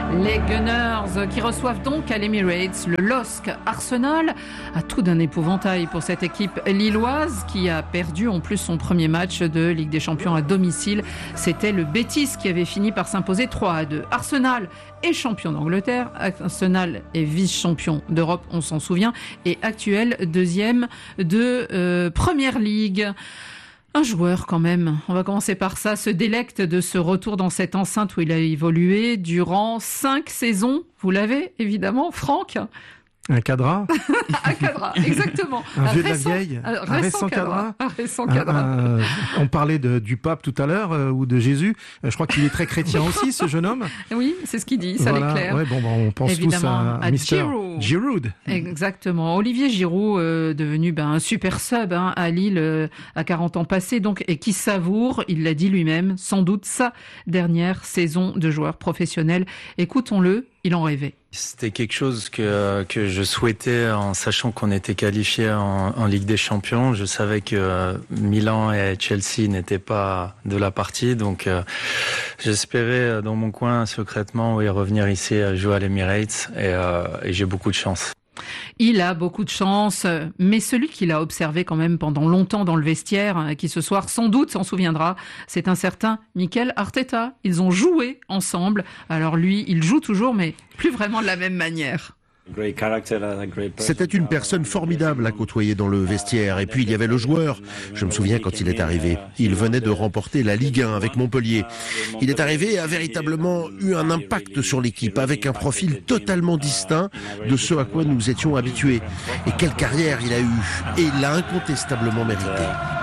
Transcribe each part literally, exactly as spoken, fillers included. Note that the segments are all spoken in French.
Les Gunners qui reçoivent donc à l'Emirates le L O S C. Arsenal a tout d'un épouvantail pour cette équipe lilloise qui a perdu en plus son premier match de Ligue des Champions à domicile. C'était le Betis qui avait fini par s'imposer trois à deux. Arsenal est champion d'Angleterre, Arsenal est vice-champion d'Europe, on s'en souvient, et actuel deuxième de euh, Première Ligue. Un joueur quand même, on va commencer par ça, se délecte de ce retour dans cette enceinte où il a évolué durant cinq saisons. Vous l'avez évidemment, Franck. Un cadra. Un cadra, exactement. Un, un vieux récent, de la vieille. Un récent, un récent cadra. cadra. Un récent cadra. Un, un, on parlait de, du pape tout à l'heure euh, ou de Jésus. Euh, je crois qu'il est très chrétien aussi, ce jeune homme. Oui, c'est ce qu'il dit, ça voilà. l'éclaire. Ouais, bon, bah, on pense évidemment, tous à, à Mister Giroud. Giroud. Exactement. Olivier Giroud, euh, devenu ben, un super sub hein, à Lille euh, à quarante ans passés, donc, et qui savoure, il l'a dit lui-même, sans doute sa dernière saison de joueur professionnel. Écoutons-le, il en rêvait. C'était quelque chose que que je souhaitais en sachant qu'on était qualifié en, en Ligue des Champions. Je savais que euh, Milan et Chelsea n'étaient pas de la partie, donc euh, j'espérais dans mon coin secrètement oui, revenir ici jouer à l'Emirates et, euh, et j'ai beaucoup de chance. Il a beaucoup de chance, mais celui qu'il a observé quand même pendant longtemps dans le vestiaire, qui ce soir sans doute s'en souviendra, c'est un certain Mikel Arteta. Ils ont joué ensemble. Alors lui, il joue toujours, mais plus vraiment de la même manière. C'était une personne formidable à côtoyer dans le vestiaire. Et puis il y avait le joueur. Je me souviens quand il est arrivé. Il venait de remporter la Ligue un avec Montpellier. Il est arrivé et a véritablement eu un impact sur l'équipe avec un profil totalement distinct de ce à quoi nous étions habitués. Et quelle carrière il a eu. Et il l'a incontestablement mérité.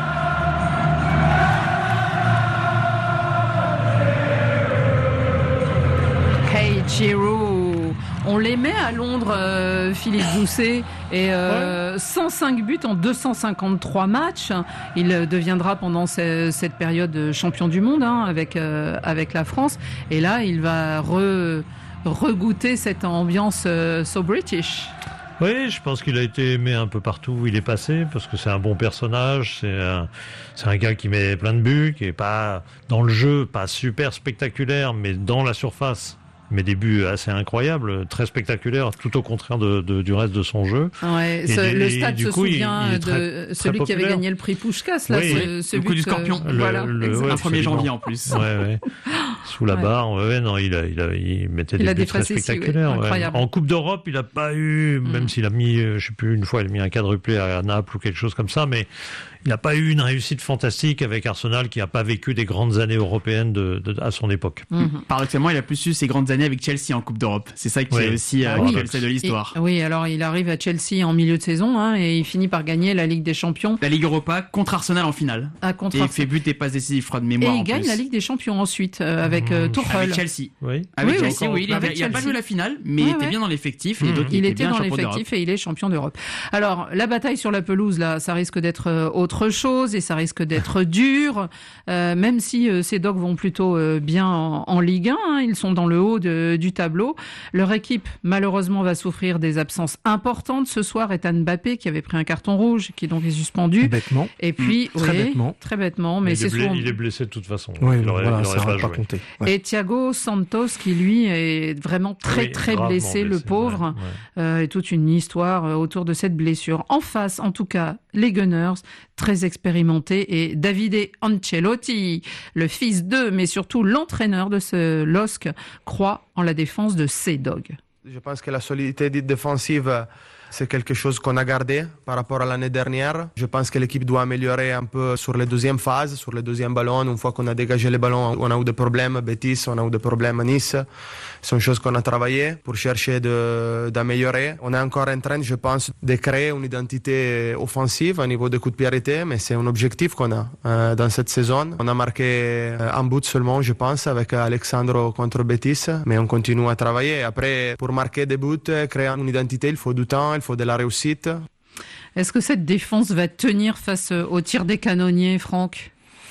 Hey Giroud. On les met à Londres, euh, Philippe Doucet, et euh, ouais. cent cinq buts en deux cent cinquante-trois matchs. Il deviendra pendant ce, cette période champion du monde hein, avec euh, avec la France. Et là, il va re, regoûter cette ambiance euh, so British. Oui, je pense qu'il a été aimé un peu partout où il est passé, parce que c'est un bon personnage, c'est un, c'est un gars qui met plein de buts, qui est pas dans le jeu, pas super spectaculaire, mais dans la surface. Mais des buts assez incroyables, très spectaculaires, tout au contraire de, de, du reste de son jeu. Ouais, et ce, du, le stade se coup, souvient il, il de très, celui très qui avait gagné le prix Puskás, là, oui, ce, ce le but, coup du scorpion. Euh, le, voilà, le, ouais, un premier janvier en plus. Ouais, ouais. Sous la ouais. barre, ouais, non, il a, il a, il mettait il des buts très spectaculaires. Ici, ouais. Ouais. En Coupe d'Europe, il a pas eu, même mmh. s'il a mis, je sais plus, une fois, il a mis un quadruplé à Naples ou quelque chose comme ça, mais il n'a pas eu une réussite fantastique avec Arsenal qui n'a pas vécu des grandes années européennes de, de, à son époque. Mmh. Paradoxalement, il a plus eu ses grandes années avec Chelsea en Coupe d'Europe. C'est ça qui oui. est aussi euh, oui. celle de l'histoire. Et, oui, alors il arrive à Chelsea en milieu de saison hein, et il finit par gagner la Ligue des Champions. La Ligue Europa contre Arsenal en finale. Ah, contre et Arsenal. il fait but et passe décisif, je crois, de mémoire. Et il en gagne plus. la Ligue des Champions ensuite euh, avec euh, Tuchel. Avec Chelsea. Oui. Avec oui, Chelsea, oui. oui. Il n'a Chelsea. pas joué la finale, mais ouais, il était ouais. bien dans l'effectif. Et mmh. donc, il, il était, était dans l'effectif l'effectif et il est champion d'Europe. Alors, la bataille sur la pelouse, là, ça risque d'être euh, autre chose et ça risque d'être dur, euh, même si euh, ces dogs vont plutôt euh, bien en, en Ligue un. Hein, ils sont dans le haut de, du tableau. Leur équipe, malheureusement, va souffrir des absences importantes. Ce soir, Ethan Mbappé, qui avait pris un carton rouge, qui donc est suspendu. Bêtement. Et puis, mmh. très oui, bêtement. Très bêtement, mais il c'est est blessé, souvent... Il est blessé de toute façon. Oui, il aurait, voilà, il aurait ça pas, pas joué. compté. Ouais. Et Thiago Santos, qui lui est vraiment très oui, très blessé, blessé, le pauvre, ouais, ouais. Euh, et toute une histoire euh, autour de cette blessure. En face, en tout cas, les Gunners, très expérimentés, et Davide Ancelotti, le fils d'eux, mais surtout l'entraîneur de ce L O S C, croit en la défense de ces dogs. Je pense que la solidité défensive, c'est quelque chose qu'on a gardé par rapport à l'année dernière. Je pense que l'équipe doit améliorer un peu sur les deuxièmes phases, sur les deuxièmes ballons. Une fois qu'on a dégagé les ballons, on a eu des problèmes. Betis, on a eu des problèmes à Nice. C'est une chose qu'on a travaillé pour chercher de, d'améliorer. On est encore en train, je pense, de créer une identité offensive au niveau des coups de pied arrêtés, mais c'est un objectif qu'on a euh, dans cette saison. On a marqué un but seulement, je pense, avec Alexandro contre Betis, mais on continue à travailler. Après, pour marquer des buts, créer une identité, il faut du temps, il faut de la réussite. Est-ce que cette défense va tenir face au tir des canonniers, Franck ?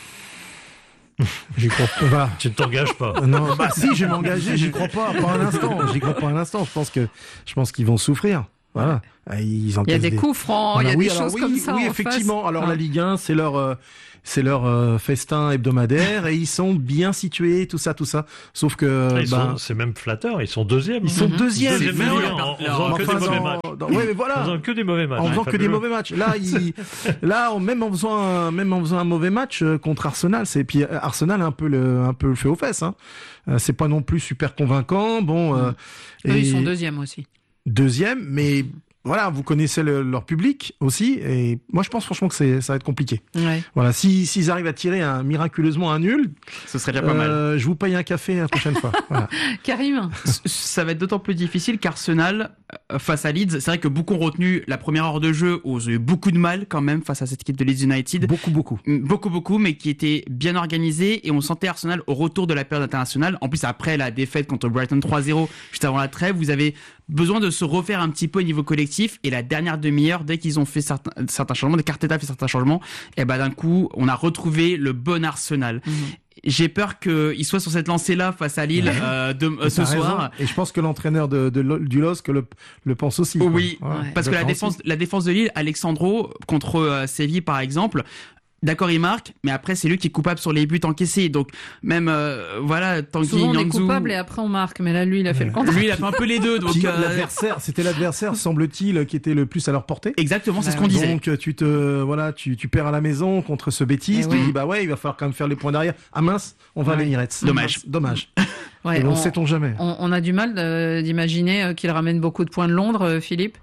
J'y crois pas. Tu ne t'engages pas. Non, bah si, je vais m'engager, j'y crois pas, pas un instant. J'y crois pas un instant. Je pense que, je pense qu'ils vont souffrir. Voilà. Ils il y a des, des... coups francs, voilà, il y a oui, des choses oui, comme ça. Oui, en effectivement. face. Alors ah. la Ligue un, c'est leur euh, c'est leur euh, festin hebdomadaire et ils sont bien situés, tout ça, tout ça. Sauf que ils ben, sont, c'est même flatteur. Ils sont deuxièmes. Ils sont deuxièmes. Deuxième mais en, en, en faisant que des mauvais matchs. Dans, ouais, mais voilà. En faisant que des mauvais matchs. En faisant que des mauvais matchs. Là, ils, là, même en faisant un, même en faisant un mauvais match contre Arsenal, c'est puis Arsenal a un peu le un peu le fait aux fesses. Hein. C'est pas non plus super convaincant. Bon. Euh, Eux, et... ils sont deuxièmes aussi. Deuxième, mais voilà, vous connaissez le, leur public aussi, et moi je pense franchement que c'est, ça va être compliqué. Ouais. Voilà, si, s'ils arrivent à tirer un, miraculeusement un nul, ce serait déjà pas euh, mal. Je vous paye un café la prochaine fois. Voilà. Karim, ça va être d'autant plus difficile qu'Arsenal face à Leeds, c'est vrai que beaucoup ont retenu la première heure de jeu où ils ont eu beaucoup de mal quand même face à cette équipe de Leeds United. Beaucoup, beaucoup, beaucoup, beaucoup, mais qui était bien organisée et on sentait Arsenal au retour de la période internationale. En plus, après la défaite contre Brighton trois zéro juste avant la trêve, vous avez besoin de se refaire un petit peu au niveau collectif et la dernière demi-heure, dès qu'ils ont fait certains, certains changements, dès qu'Arteta a fait certains changements, et ben d'un coup, on a retrouvé le bon Arsenal. Mmh. J'ai peur qu'il soit sur cette lancée-là face à Lille euh, de, euh, ce soir. Et je pense que l'entraîneur de, de, de, du L O S C le, le pense aussi. Oui, ouais, parce que la défense, la défense de Lille, Alexandro contre euh, Séville par exemple, d'accord, il marque, mais après c'est lui qui est coupable sur les buts encaissés. Donc même euh, voilà, Tanguy souvent Nianzou, on est coupable et après on marque, mais là lui il a fait le contraire. Lui il a fait un peu les deux. Donc Puis, euh... l'adversaire, c'était l'adversaire semble-t-il qui était le plus à leur portée. Exactement, c'est bah, ce qu'on oui. disait. Donc tu te voilà, tu tu perds à la maison contre ce bêtise, et tu oui. dis bah ouais, il va falloir quand même faire les points derrière. Ah mince, on va ouais. à l'Emirates. Dommage. Dommage. Ouais, et on, on sait-on jamais. On, on a du mal de, d'imaginer qu'il ramène beaucoup de points de Londres, Philippe.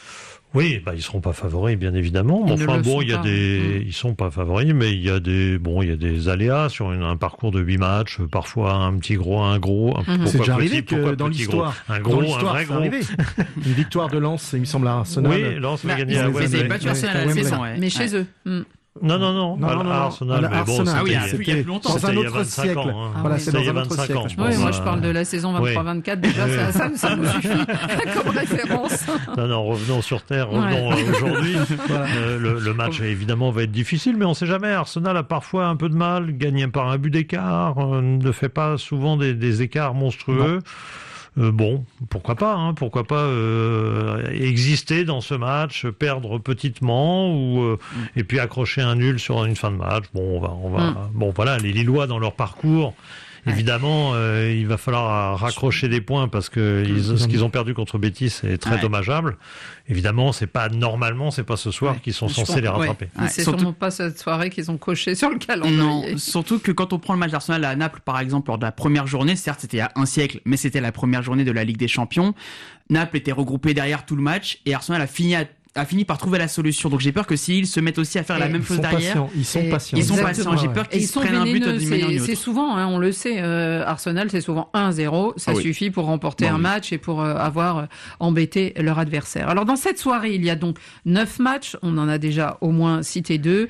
Oui, bah ils seront pas favoris bien évidemment. Ils enfin bon, il y a pas. des, mmh. ils sont pas favoris, mais il y a des, bon, il y a des aléas sur une, un parcours de huit matchs. Parfois un petit gros, un gros. Un, mmh. C'est déjà arrivé petit, que dans l'histoire, gros, un gros, dans un vrai gros. Une victoire de Lens, il me semble à Arsenal. Oui, Lens bah, a gagné à Wembley. Ils avaient battu Ouais, Arsenal à la Wembley. saison, ouais. Mais chez ouais. eux. Mmh. Non, non, non, non, à, non, non, à Arsenal, à mais bon, Arsenal. Ah oui, il y a c'était plus, il y a plus longtemps. dans un il y a autre vingt-cinq siècle. ans, hein. Ah Voilà, oui. c'est C'était il y dans a un autre vingt-cinq siècle. ans, je je pense. Oui, moi euh, je parle de la saison vingt-trois vingt-quatre, déjà oui. ça, ça, ça me suffit comme référence. Non, non, revenons sur terre, revenons ouais. aujourd'hui. Voilà. Euh, le, le match évidemment va être difficile, mais on ne sait jamais. Arsenal a parfois un peu de mal, gagne par un but d'écart, euh, ne fait pas souvent des, des écarts monstrueux. Euh, bon, pourquoi pas, hein, pourquoi pas euh, exister dans ce match, perdre petitement ou euh, mm. et puis accrocher un nul sur une fin de match. Bon, on va, on va, mm. bon voilà, les Lillois dans leur parcours. Évidemment, euh, il va falloir raccrocher des points parce que ils, ce qu'ils ont perdu contre Betis est très ouais. dommageable. Évidemment, c'est pas normalement, c'est pas ce soir ouais. qu'ils sont censés pense, les rattraper. Ouais. Ouais. C'est surtout... sûrement pas cette soirée qu'ils ont coché sur le calendrier. Non, surtout que quand on prend le match d'Arsenal à Naples, par exemple, lors de la première journée, certes c'était il y a un siècle, mais c'était la première journée de la Ligue des Champions. Naples était regroupé derrière tout le match et Arsenal a fini à a fini par trouver la solution. Donc j'ai peur que s'ils se mettent aussi à faire et la même chose derrière. Patients. Ils sont patients. Ils sont patients. J'ai peur qu'ils ils se prennent un but d'une manière ou d'une autre. C'est souvent, hein, on le sait, euh, Arsenal, c'est souvent un zéro. Ça ah oui. suffit pour remporter bon, un oui. match et pour euh, avoir euh, embêté leur adversaire. Alors dans cette soirée, il y a donc neuf matchs. On en a déjà au moins cité deux.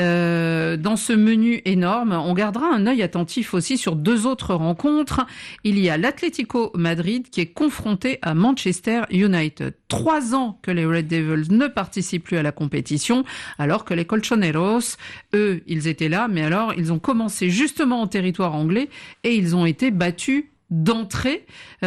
Euh, dans ce menu énorme, on gardera un œil attentif aussi sur deux autres rencontres. Il y a l'Atlético Madrid qui est confronté à Manchester United. Trois ans que les Red Devils ne participent plus à la compétition, alors que les Colchoneros, eux, ils étaient là, mais alors ils ont commencé justement en territoire anglais et ils ont été battus d'entrée.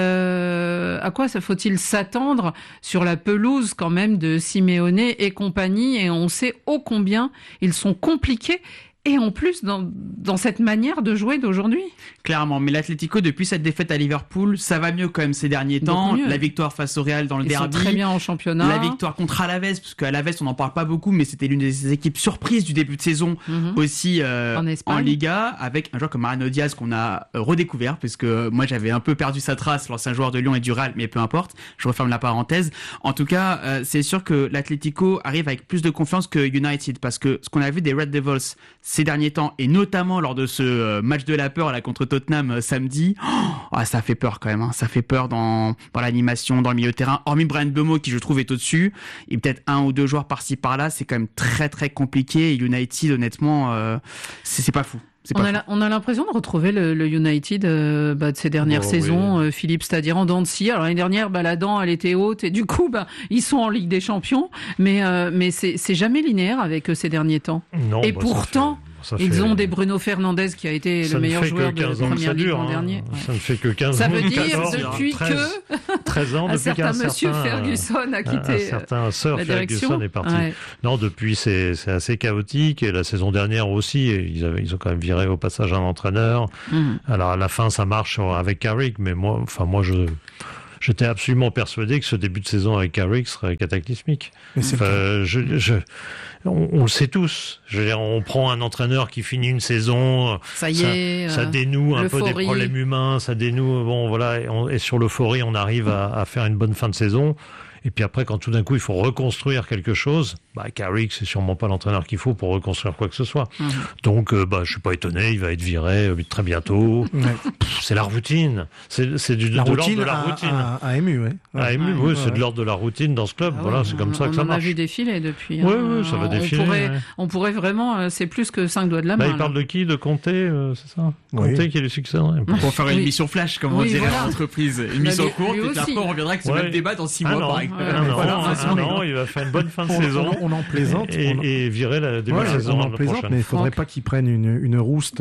Euh, à quoi ça faut-il s'attendre sur la pelouse quand même de Simeone et compagnie, et on sait ô combien ils sont compliqués. Et en plus, dans, dans cette manière de jouer d'aujourd'hui. Clairement, mais l'Atlético, depuis cette défaite à Liverpool, ça va mieux quand même ces derniers temps. La victoire face au Real dans le Ils derby. Ils sont très bien en championnat. La victoire contre Alaves, parce qu'à Alaves, on n'en parle pas beaucoup, mais c'était l'une des équipes surprises du début de saison, mm-hmm. aussi euh, en, en Liga, avec un joueur comme Mariano Diaz qu'on a euh, redécouvert, parce que moi j'avais un peu perdu sa trace, l'ancien joueur de Lyon et du Real, mais peu importe, je referme la parenthèse. En tout cas, euh, c'est sûr que l'Atlético arrive avec plus de confiance que United, parce que ce qu'on a vu des Red Devils ces derniers temps, et notamment lors de ce match de la peur là contre Tottenham euh, samedi, oh, ça fait peur quand même, hein. Ça fait peur dans, dans l'animation, dans le milieu de terrain, hormis Bryan Mbeumo qui je trouve est au-dessus, et peut-être un ou deux joueurs par-ci par-là, c'est quand même très très compliqué, et United honnêtement, euh, c'est, c'est pas fou. On a, la, on a l'impression de retrouver le, le United euh, bah, de ces dernières oh, saisons. Oui. Euh, Philippe, c'est-à-dire en dents de scie. Alors l'année dernière, bah, la dent, elle était haute et du coup, bah, ils sont en Ligue des Champions. Mais, euh, mais c'est, c'est jamais linéaire avec eux ces derniers temps. Non, et bah, pourtant, Ça Ils fait... ont des Bruno Fernandes qui a été ça le meilleur joueur de Première Ligue dure, l'an hein. dernier. Ça ne fait que quinze ça ans. Ça veut dire quatorze, depuis treize, que treize ans, un depuis certain qu'un monsieur certain, Ferguson a quitté un certain Sir la direction. Ferguson est parti. Ouais. Non, depuis c'est, c'est assez chaotique et la saison dernière aussi. Et ils, avaient, ils ont quand même viré au passage un entraîneur. Mmh. Alors à la fin ça marche avec Carrick, mais moi, enfin moi je. J'étais absolument persuadé que ce début de saison avec Carrick serait cataclysmique. Mais c'est enfin, je, je, on, on le sait tous. Je veux dire, on prend un entraîneur qui finit une saison, ça y ça, est, ça euh, dénoue un l'euphorie. peu des problèmes humains, ça dénoue. Bon, voilà, et, on, et sur l'euphorie, on arrive à, à faire une bonne fin de saison. Et puis après, quand tout d'un coup, il faut reconstruire quelque chose, bah, Carrick, c'est sûrement pas l'entraîneur qu'il faut pour reconstruire quoi que ce soit. Mmh. Donc, euh, bah, je suis pas étonné, il va être viré euh, très bientôt. Ouais. Pff, c'est la routine. C'est, c'est du, la de routine l'ordre de la à, routine. À, à M U, ouais. À M U, ouais, oui, ouais, c'est ouais. de l'ordre de la routine dans ce club. Ah voilà, ouais, c'est comme on, ça que on ça en marche. On a vu défiler depuis. Oui, hein. oui, ça va on défiler. Pourrait, ouais. On pourrait vraiment, c'est plus que cinq doigts de la main. Bah, il là. parle de qui? De Conte, euh, c'est ça? Oui. Conte qui est le successeur. Pour faire une oui. mission flash, comme oui, on dirait voilà. à l'entreprise. Une Mais mission lui, courte, lui et puis après on reviendra avec ce ouais. même débat dans six ah mois, non. par exemple. Ah non, voilà, non, on, non, non, il va faire une bonne fin de on, saison. On, on en plaisante. Et, on... et virer la début ouais, de saison. On en plaisante, prochaine. mais il ne faudrait pas qu'il prenne une, une rouste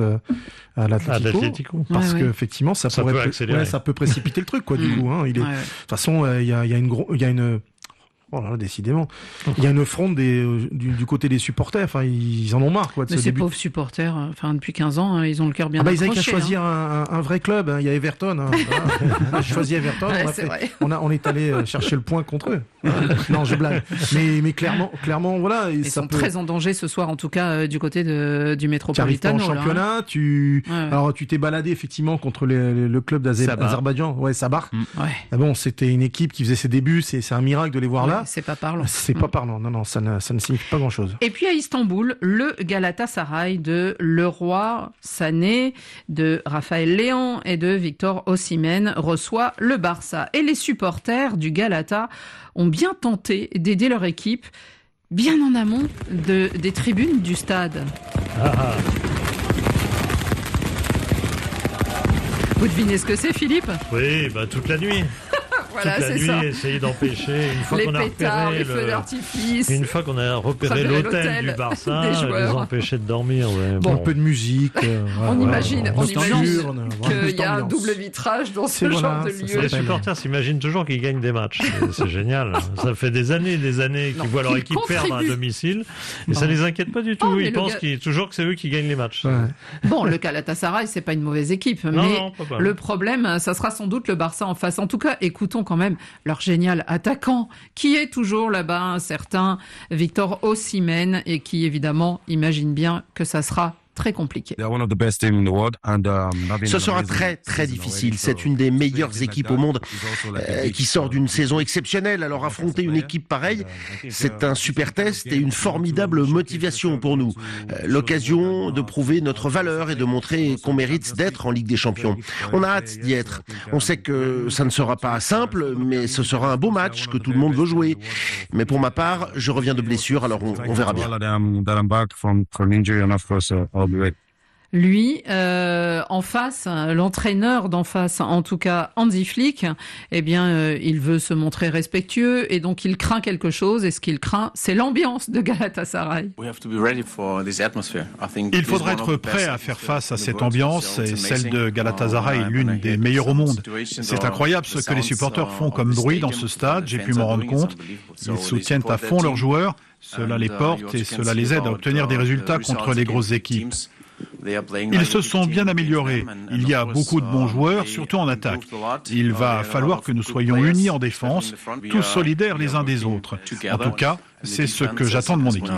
à l'Atlético. À l'Atlético. Parce ouais, qu'effectivement, ça, ça pourrait peut pré- accélérer. Ouais, ça peut précipiter le truc, quoi, du coup. Hein. Il est... ouais, ouais. De toute façon, il y a, y a une gros, il y a une. Oh là là, décidément. Il y a une fronde des, du, du côté des supporters. Enfin, ils en ont marre, quoi, de Mais ce ces début. pauvres supporters, enfin, depuis quinze ans, hein, ils ont le cœur bien Ah bah, accroché. ils avaient qu'à choisir hein. un, un, un vrai club. Hein. Il y a Everton. Hein. Voilà. J'ai choisi Everton. Ouais, on, a c'est fait, vrai. on, a, on est allé chercher le point contre eux. Non, je blague. Mais, mais clairement, clairement, voilà. Ils ça sont peut... très en danger ce soir, en tout cas, euh, du côté de, du Tu arrives pas en Métropolitano. championnat, hein. tu, ouais, ouais. alors tu t'es baladé effectivement contre les, le club d'Azerbaïdjan, ouais, Sabar. Mm. Ouais. Ah bon, c'était une équipe qui faisait ses débuts, c'est, c'est un miracle de les voir Ouais, là. C'est pas parlant. C'est mm. pas parlant, non, non, ça ne, ça ne signifie pas grand-chose. Et puis à Istanbul, le Galatasaray de Leroy Sané, de Raphaël Léon et de Victor Osimhen reçoit le Barça. Et les supporters du Galata ont bien tenté d'aider leur équipe bien en amont de, des tribunes du stade. Ah, ah. Vous devinez ce que c'est, Philippe ? Oui, bah, toute la nuit. Voilà, toute la c'est nuit, ça. essayer d'empêcher. Une fois les qu'on a pétards, repéré les feux le... d'artifice. Une fois qu'on a repéré Repérer l'hôtel, l'hôtel du Barça, des joueurs. les empêcher de dormir. Ouais, Bon. Un peu de musique. Euh, On voilà, imagine, voilà, on nocturne, imagine voilà, qu'il y a un ambiance. double vitrage dans ce C'est genre voilà, de ça lieu. s'appelle- Les supporters s'imaginent toujours qu'ils gagnent des matchs. C'est, c'est génial. Ça fait des années et des années qu'ils Non, voient leur qu'ils équipe perdre à contribuent. domicile. Et Oh. ça les inquiète pas du tout. Oh, mais Ils le pensent gars- qu'ils, toujours que c'est eux qui gagnent les matchs. Ouais. Bon, le Galatasaray, c'est pas une mauvaise équipe, Non, mais non, pas mal. le problème, ça sera sans doute le Barça en face. En tout cas, écoutons quand même leur génial attaquant, qui est toujours là-bas, un certain Victor Osimhen, et qui évidemment imagine bien que ça sera très compliqué. Ce sera très très difficile. C'est une des meilleures équipes au monde euh, qui sort d'une saison exceptionnelle. Alors affronter une équipe pareille, c'est un super test et une formidable motivation pour nous. Euh, l'occasion de prouver notre valeur et de montrer qu'on mérite d'être en Ligue des Champions. On a hâte d'y être. On sait que ça ne sera pas simple, mais ce sera un beau match que tout le monde veut jouer. Mais pour ma part, je reviens de blessure, alors on, on verra bien. Lui, euh, en face, l'entraîneur d'en face, en tout cas Hansi Flick, eh bien, euh, il veut se montrer respectueux et donc il craint quelque chose. Et ce qu'il craint, c'est l'ambiance de Galatasaray. Il faudra être prêt à faire face à cette ambiance et celle de Galatasaray est l'une des meilleures au monde. C'est incroyable ce que les supporters font comme bruit dans ce stade, j'ai pu m'en rendre compte. Ils soutiennent à fond leurs joueurs, cela les porte et cela les aide à obtenir des résultats contre les grosses équipes. Ils se sont bien améliorés. Il y a beaucoup de bons joueurs, surtout en attaque. Il va falloir que nous soyons unis en défense, tous solidaires les uns des autres. En tout cas, c'est ce que j'attends de mon équipe.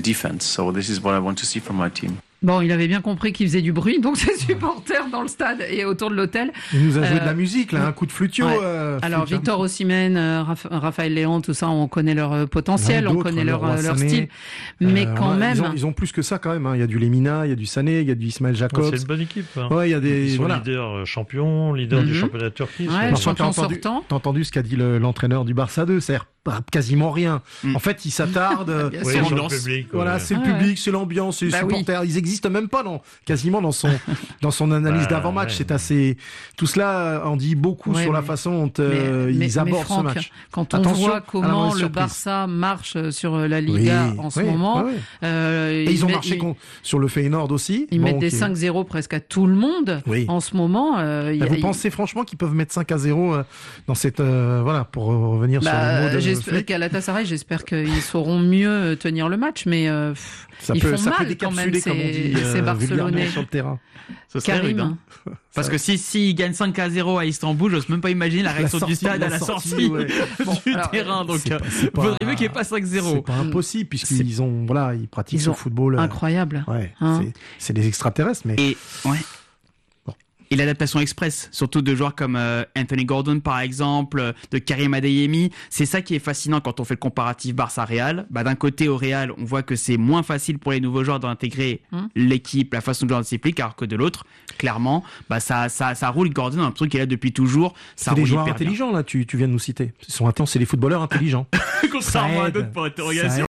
Bon, il avait bien compris qu'il faisait du bruit, donc ses supporters dans le stade et autour de l'hôtel. Il nous a joué Euh, de la musique, là, un coup de flutio. Ouais. Euh, Alors, flûte, hein. Victor Osimhen, euh, Raph- Raphaël Léon, tout ça, on connaît leur euh, potentiel, Il y en a on d'autres, connaît le leur, Roi euh, leur Sané. style. Mais Euh, quand ouais, même... Ils ont, ils ont plus que ça quand même. Hein. Il y a du Lemina, il y a du Sané, il y a du Ismaël Ouais, Jacobs. c'est une bonne équipe. Hein. Ouais, il y a des. Ils sont Voilà. leaders euh, champions, leaders Mhm. du championnat de Turquie. Ouais, c'est- le Enfin, champion t'as entendu, sortant. t'as entendu ce qu'a dit le- l'entraîneur du Barça deux, c'est-à-dire bah, quasiment rien. Mm. En fait, ils s'attardent. oui, c'est le public. Voilà, ouais. c'est le ah, public, ouais. c'est l'ambiance, c'est les bah, supporters. Oui. Ils existent même pas dans, quasiment dans son, dans son analyse bah, d'avant-match. Ouais. C'est assez, tout cela en dit beaucoup ouais, sur mais, la façon dont euh, mais, ils mais, abordent mais Franck, ce match. Quand on Attention voit comment le Barça marche sur la Liga oui, en ce oui, moment, oui, oui. Euh, et ils, ils ont met, marché ils, sur le Feyenoord aussi. Ils bon, mettent des qui... cinq zéro presque à tout le monde oui. en ce moment. Euh, bah, vous y... pensez franchement qu'ils peuvent mettre cinq à zéro dans cette euh, voilà pour revenir bah, sur le mot de j'espère Galatasaray, j'espère qu'ils sauront mieux tenir le match, mais euh, ça ils peut, font ça mal peut quand même ces, ces, dit, euh, ces Barcelonais sur le terrain. Ça serait Karim. Hein. Parce que si s'ils si gagnent cinq à zéro à Istanbul, j'ose même pas imaginer la réaction la sortie, du stade à la sortie, sortie ouais. bon, du alors, terrain. Donc, il faudrait mieux qu'il n'y ait pas cinq zéro. C'est pas impossible puisqu'ils ont voilà, ils pratiquent ils ce football incroyable. Ouais, hein. c'est, c'est des extraterrestres, mais. Et ouais. Et l'adaptation express, surtout de joueurs comme euh, Anthony Gordon par exemple, de Karim Adeyemi, c'est ça qui est fascinant quand on fait le comparatif Barça-Real. Bah, d'un côté au Real, on voit que c'est moins facile pour les nouveaux joueurs d'intégrer hum. l'équipe, la façon de jouer s'implique, alors que de l'autre, clairement, bah ça, ça, ça roule. Gordon, un truc qu'il est là depuis toujours. Ça c'est des joueurs intelligents là, tu, tu viens de nous citer. Ils sont attends, c'est les footballeurs intelligents. Contrairement à d'autres pour interrogation.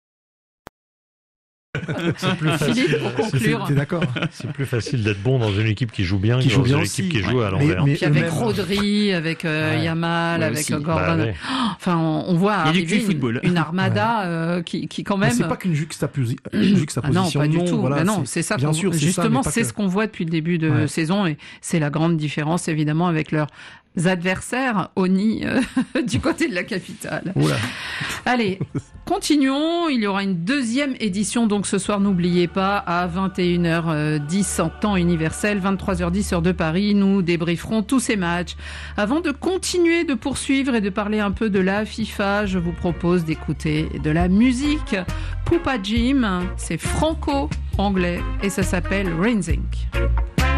C'est plus facile. Philippe, pour conclure. T'es d'accord? C'est plus facile d'être bon dans une équipe qui joue bien qui que joue dans bien une aussi. équipe qui ouais. joue à l'envers. Mais, mais Puis avec Rodri, avec euh, ouais. Yamal, ouais, avec aussi. Gordon. Bah, ouais. Enfin, on, on voit arriver une, une armada ouais. euh, qui, qui quand même. Mais c'est pas qu'une juxtaposition. juxtaposition ah non, pas du non, tout. Voilà, bah non, c'est, c'est ça. Bien sûr, c'est justement, ça, c'est que... ce qu'on voit depuis le début de ouais. saison, et c'est la grande différence évidemment avec leur adversaires Oni euh, du côté de la capitale. Oula. Allez, continuons. Il y aura une deuxième édition donc ce soir, n'oubliez pas, à vingt et une heures dix en temps universel, vingt-trois heures dix heure de Paris. Nous débrieferons tous ces matchs. Avant de continuer de poursuivre et de parler un peu de la FIFA, je vous propose d'écouter de la musique. Poupa Jim, c'est franco-anglais et ça s'appelle Rain Zinc.